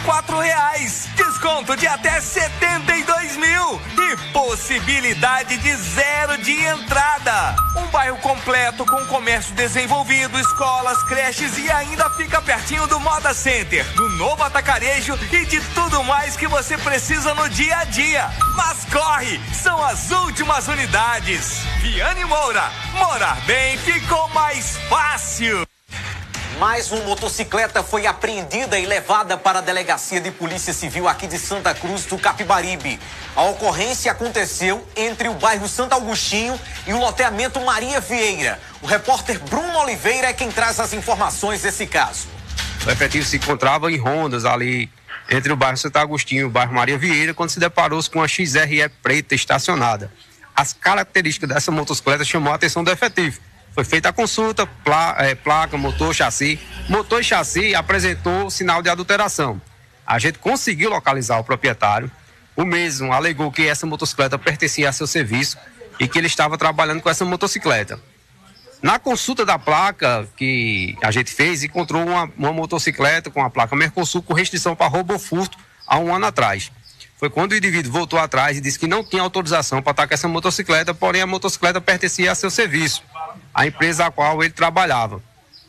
R$ 34. Desconto de até 72 mil e possibilidade de 0 de entrada. Um bairro completo com comércio desenvolvido, escolas, creches e ainda fica pertinho do Moda Center, do novo atacarejo e de tudo mais que você precisa no dia a dia. Mas corre, são as últimas unidades. Viane Moura, morar bem ficou mais fácil. Mais uma motocicleta foi apreendida e levada para a Delegacia de Polícia Civil aqui de Santa Cruz do Capibaribe. A ocorrência aconteceu entre o bairro Santo Agostinho e o loteamento Maria Vieira. O repórter Bruno Oliveira é quem traz as informações desse caso. O efetivo se encontrava em rondas ali entre o bairro Santo Agostinho e o bairro Maria Vieira quando se deparou com a XRE preta estacionada. As características dessa motocicleta chamou a atenção do efetivo. Foi feita a consulta, placa, motor, chassi. Motor e chassi apresentou sinal de adulteração. A gente conseguiu localizar o proprietário. O mesmo alegou que essa motocicleta pertencia a seu serviço e que ele estava trabalhando com essa motocicleta. Na consulta da placa que a gente fez, encontrou uma motocicleta com a placa Mercosul com restrição para roubo ou furto há um ano atrás. Foi quando o indivíduo voltou atrás e disse que não tinha autorização para estar com essa motocicleta, porém a motocicleta pertencia a seu serviço, a empresa a qual ele trabalhava.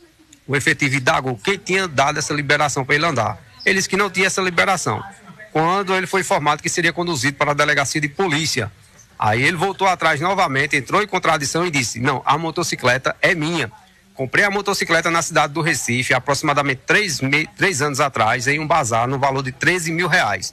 O efetivo indagou quem tinha dado essa liberação para ele andar. Ele disse que não tinha essa liberação. Quando ele foi informado que seria conduzido para a delegacia de polícia, aí ele voltou atrás novamente, entrou em contradição e disse: não, a motocicleta é minha. Comprei a motocicleta na cidade do Recife, aproximadamente 3 anos atrás, em um bazar, no valor de R$13 mil.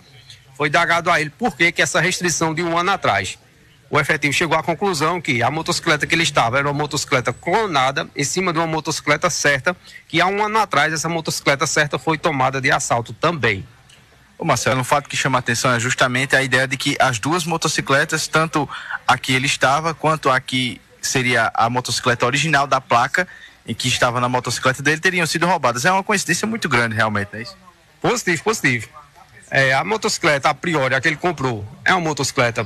Foi indagado a ele por que essa restrição de um ano atrás. O efetivo chegou à conclusão que a motocicleta que ele estava era uma motocicleta clonada em cima de uma motocicleta certa, que há um ano atrás essa motocicleta certa foi tomada de assalto também. Ô Marcelo, um fato que chama a atenção é justamente a ideia de que as duas motocicletas, tanto a que ele estava, quanto a que seria a motocicleta original da placa, em que estava na motocicleta dele, teriam sido roubadas. É uma coincidência muito grande, realmente, não é isso? Positivo. A motocicleta, a priori, a que ele comprou, é uma motocicleta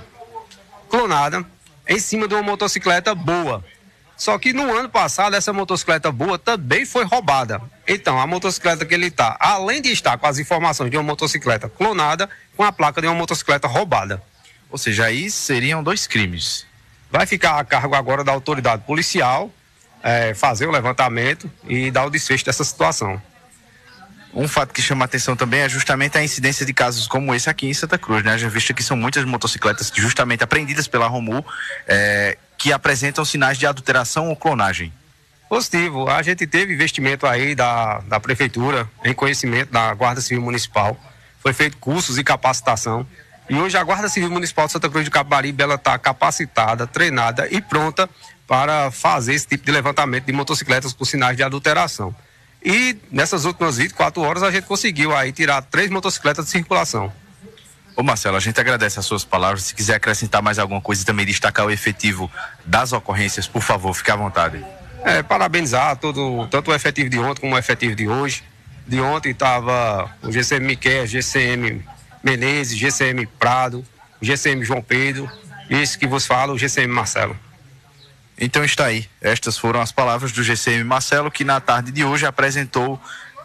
clonada em cima de uma motocicleta boa. Só que no ano passado, essa motocicleta boa também foi roubada. Então, a motocicleta que ele está, além de estar com as informações de uma motocicleta clonada, com a placa de uma motocicleta roubada. Ou seja, aí seriam 2 crimes. Vai ficar a cargo agora da autoridade policial fazer o levantamento e dar o desfecho dessa situação. Um fato que chama a atenção também é justamente a incidência de casos como esse aqui em Santa Cruz, né? Já visto que são muitas motocicletas justamente apreendidas pela Romu que apresentam sinais de adulteração ou clonagem. Positivo. A gente teve investimento aí da prefeitura em conhecimento da Guarda Civil Municipal. Foi feito cursos e capacitação. E hoje a Guarda Civil Municipal de Santa Cruz de Capibaribe, ela está capacitada, treinada e pronta para fazer esse tipo de levantamento de motocicletas com sinais de adulteração. E nessas últimas 24 horas a gente conseguiu aí tirar 3 motocicletas de circulação. Ô Marcelo, a gente agradece as suas palavras. Se quiser acrescentar mais alguma coisa e também destacar o efetivo das ocorrências, por favor, fique à vontade. Parabenizar tanto o efetivo de ontem como o efetivo de hoje. De ontem estava o GCM Miquel, GCM Menezes, GCM Prado, o GCM João Pedro e esse que vos fala, o GCM Marcelo. Então está aí, estas foram as palavras do GCM Marcelo, que na tarde de hoje apresentou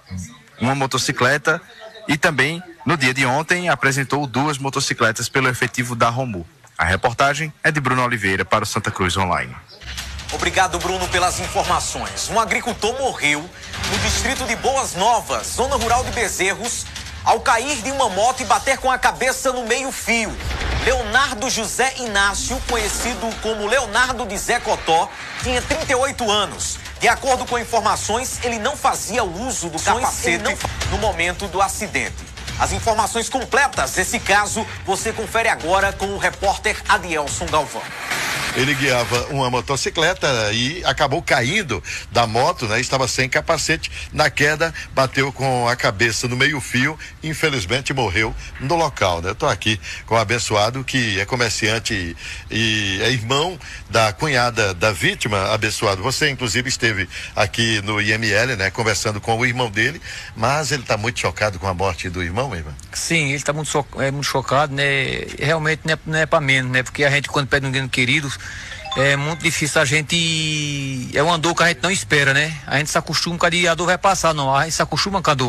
uma motocicleta e também no dia de ontem apresentou 2 motocicletas pelo efetivo da Romu. A reportagem é de Bruno Oliveira para o Santa Cruz Online. Obrigado, Bruno, pelas informações. Um agricultor morreu no distrito de Boas Novas, zona rural de Bezerros, ao cair de uma moto e bater com a cabeça no meio-fio. Leonardo José Inácio, conhecido como Leonardo de Zé Cotó, tinha 38 anos. De acordo com informações, ele não fazia uso do capacete no momento do acidente. As informações completas desse caso você confere agora com o repórter Adielson Galvão. Ele guiava uma motocicleta e acabou caindo da moto, né? Estava sem capacete. Na queda, bateu com a cabeça no meio-fio. Infelizmente, morreu no local, né? Estou aqui com o abençoado, que é comerciante e é irmão da cunhada da vítima. Abençoado, você inclusive esteve aqui no IML, né? Conversando com o irmão dele, mas ele está muito chocado com a morte do irmão, irmão? Sim, ele está muito chocado, né? Realmente não é para menos, né? Porque a gente, quando perde um grande querido, é muito difícil a gente. É uma dor que a gente não espera, né? A gente se acostuma com a dor vai passar, não. A gente se acostuma com a dor.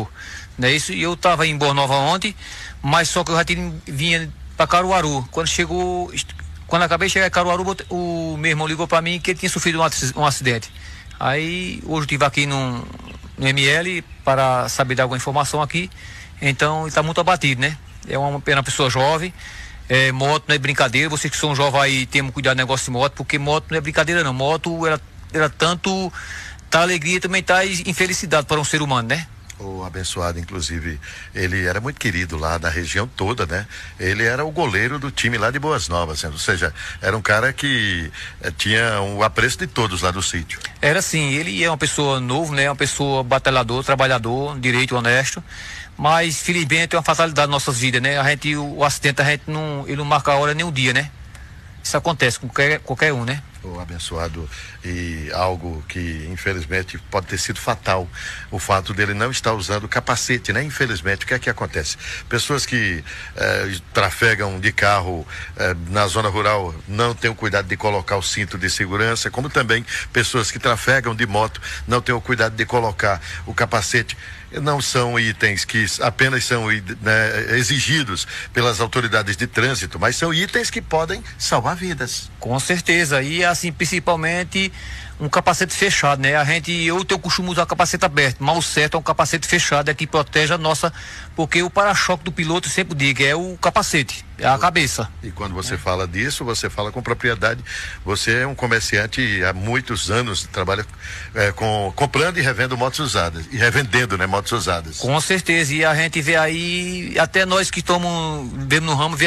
Não é isso? E eu estava em Boa Nova ontem, mas só que eu já vinha para Caruaru. Quando acabei de chegar em Caruaru, o meu irmão ligou para mim que ele tinha sofrido um acidente. Aí hoje eu estive aqui no ML para saber dar alguma informação aqui. Então ele está muito abatido, né? É uma pessoa jovem. Moto não é brincadeira. Vocês que são jovens aí, tem que cuidar do negócio de moto, porque moto não é brincadeira não. Moto era tanto tá alegria, também tá infelicidade para um ser humano, né? O abençoado, inclusive, ele era muito querido lá na região toda, né? Ele era o goleiro do time lá de Boas Novas, ou seja, era um cara que tinha o apreço de todos lá do sítio. Era sim, ele é uma pessoa novo, né? Uma pessoa batalhador, trabalhador, direito, honesto, mas felizmente é uma fatalidade nas nossas vidas, né? O acidente, ele não marca a hora nem o dia, né? Isso acontece com qualquer um, né? O abençoado, e algo que infelizmente pode ter sido fatal, o fato dele não estar usando capacete, né? Infelizmente, o que é que acontece? Pessoas que trafegam de carro na zona rural não têm o cuidado de colocar o cinto de segurança, como também pessoas que trafegam de moto não têm o cuidado de colocar o capacete. Não são itens que apenas são, né, exigidos pelas autoridades de trânsito, mas são itens que podem salvar vidas. Com certeza, e assim, principalmente um capacete fechado, né? Eu tenho o costume de usar capacete aberto, mas o certo é um capacete fechado, é que protege a nossa, porque o para-choque do piloto, eu sempre digo, é o capacete, é a cabeça. E quando você fala disso, você fala com propriedade. Você é um comerciante há muitos anos, trabalha comprando e revendo motos usadas, e revendendo, né, motos usadas. Com certeza, e a gente vê aí, até nós que estamos vendo no ramo, vê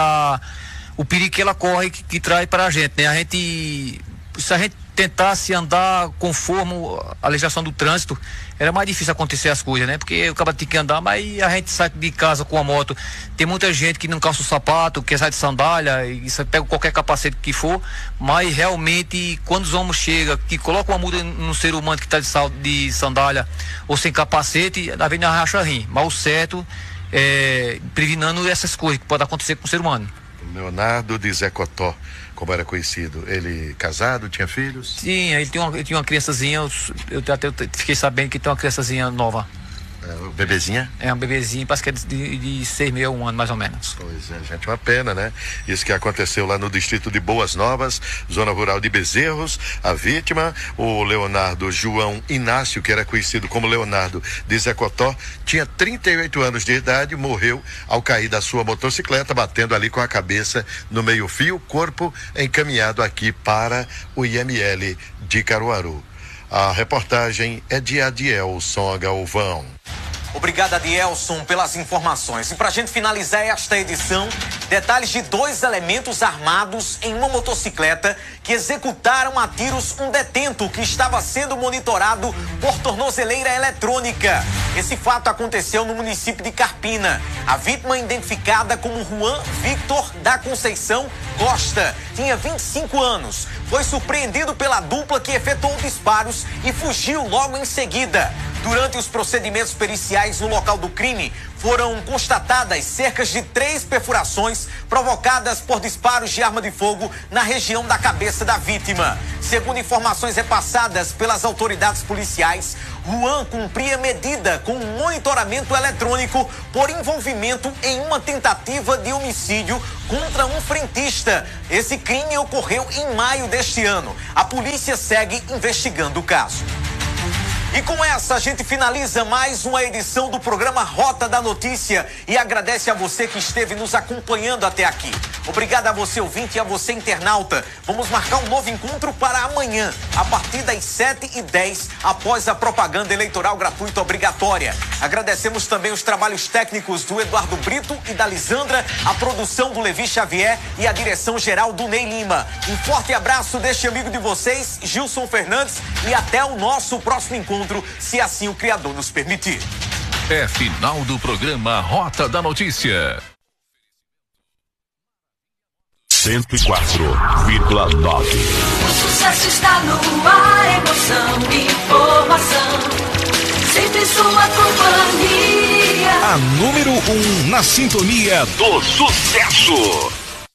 o perigo que ela corre, que traz para a gente, né? Se a gente tentasse andar conforme a legislação do trânsito, era mais difícil acontecer as coisas, né? Porque o cara tem que andar, mas a gente sai de casa com a moto. Tem muita gente que não calça o sapato, que sai de sandália, e você pega qualquer capacete que for, mas realmente, quando os homens chegam, que colocam uma multa no ser humano que está de sandália ou sem capacete, na vez na racha rim. Mas o certo é prevenindo essas coisas que podem acontecer com o ser humano. Leonardo de Zé Cotó, como era conhecido, ele casado, tinha filhos? Sim, ele tinha uma criançazinha, eu até fiquei sabendo que tem uma criançazinha nova. Bebezinha? É, um bebezinho, parece que é de 6 meses a 1 ano, mais ou menos. Pois é, gente, uma pena, né? Isso que aconteceu lá no distrito de Boas Novas, zona rural de Bezerros. A vítima, o Leonardo João Inácio, que era conhecido como Leonardo de Zé Cotó, tinha 38 anos de idade, morreu ao cair da sua motocicleta, batendo ali com a cabeça no meio-fio, corpo encaminhado aqui para o IML de Caruaru. A reportagem é de Adielson Galvão. Obrigado, Adielson, pelas informações. E para a gente finalizar esta edição, detalhes de 2 elementos armados em uma motocicleta que executaram a tiros um detento que estava sendo monitorado por tornozeleira eletrônica. Esse fato aconteceu no município de Carpina. A vítima, identificada como Juan Victor da Conceição Costa, tinha 25 anos. Foi surpreendido pela dupla que efetuou disparos e fugiu logo em seguida. Durante os procedimentos periciais no local do crime, foram constatadas cerca de 3 perfurações provocadas por disparos de arma de fogo na região da cabeça da vítima. Segundo informações repassadas pelas autoridades policiais, Juan cumpria medida com um monitoramento eletrônico por envolvimento em uma tentativa de homicídio contra um frentista. Esse crime ocorreu em maio deste ano. A polícia segue investigando o caso. E com essa a gente finaliza mais uma edição do programa Rota da Notícia e agradece a você que esteve nos acompanhando até aqui. Obrigado a você ouvinte e a você internauta. Vamos marcar um novo encontro para amanhã, a partir das 7h10, após a propaganda eleitoral gratuita obrigatória. Agradecemos também os trabalhos técnicos do Eduardo Brito e da Lisandra, a produção do Levi Xavier e a direção geral do Ney Lima. Um forte abraço deste amigo de vocês, Gilson Fernandes, e até o nosso próximo encontro, se assim o Criador nos permitir. É final do programa Rota da Notícia. 104,9. O sucesso está no ar, emoção, informação. Sempre sua companhia. A número 1 na sintonia do sucesso.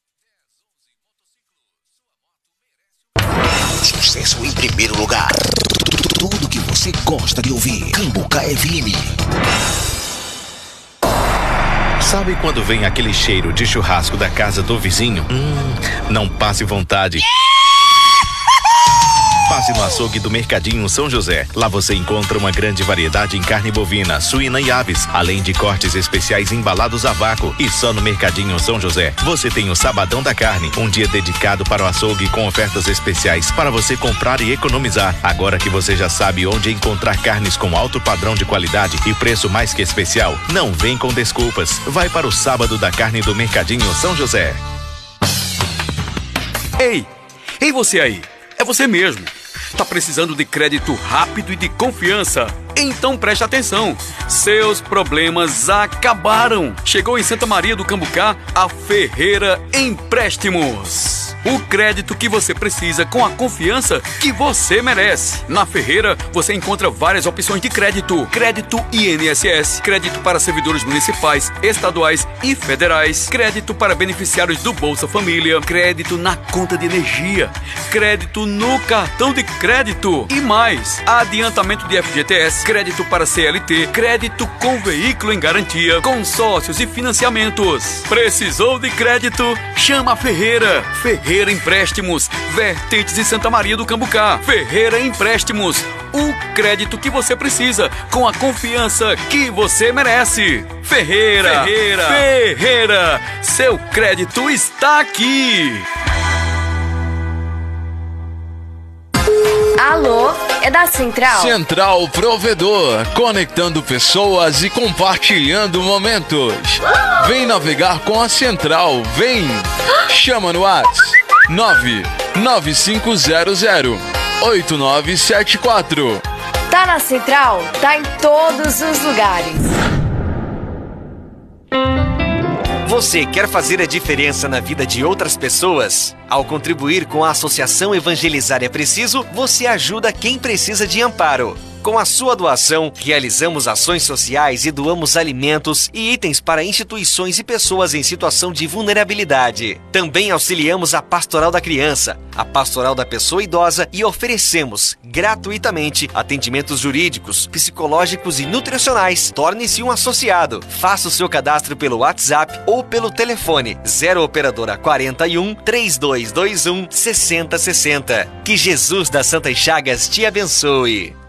Sucesso em primeiro lugar. Tudo que você gosta de ouvir. Cambuca FM. Sabe quando vem aquele cheiro de churrasco da casa do vizinho? Não passe vontade. Passe no açougue do Mercadinho São José. Lá você encontra uma grande variedade em carne bovina, suína e aves, além de cortes especiais embalados a vácuo. E só no Mercadinho São José você tem o Sabadão da Carne, um dia dedicado para o açougue com ofertas especiais para você comprar e economizar. Agora que você já sabe onde encontrar carnes com alto padrão de qualidade e preço mais que especial, não vem com desculpas. Vai para o Sábado da Carne do Mercadinho São José. Ei você aí, é você mesmo. Tá precisando de crédito rápido e de confiança? Então preste atenção. Seus problemas acabaram. Chegou em Santa Maria do Cambucá a Ferreira Empréstimos. O crédito que você precisa com a confiança que você merece. Na Ferreira, você encontra várias opções de crédito. Crédito INSS, crédito para servidores municipais, estaduais e federais, crédito para beneficiários do Bolsa Família, crédito na conta de energia, crédito no cartão de crédito e mais. Adiantamento de FGTS, crédito para CLT, crédito com veículo em garantia, consórcios e financiamentos. Precisou de crédito? Chama a Ferreira. Ferreira Empréstimos, Vertentes em Santa Maria do Cambucá. Ferreira Empréstimos, o crédito que você precisa com a confiança que você merece. Ferreira, seu crédito está aqui. Alô, é da Central? Central Provedor, conectando pessoas e compartilhando momentos. Vem navegar com a Central, vem. Chama no WhatsApp 99500-8974. Tá na Central? Tá em todos os lugares. Você quer fazer a diferença na vida de outras pessoas? Ao contribuir com a Associação Evangelizar é Preciso, você ajuda quem precisa de amparo. Com a sua doação, realizamos ações sociais e doamos alimentos e itens para instituições e pessoas em situação de vulnerabilidade. Também auxiliamos a Pastoral da Criança, a Pastoral da Pessoa Idosa e oferecemos gratuitamente atendimentos jurídicos, psicológicos e nutricionais. Torne-se um associado. Faça o seu cadastro pelo WhatsApp ou pelo telefone 0 operadora 41 3221 6060. Que Jesus das Santas Chagas te abençoe.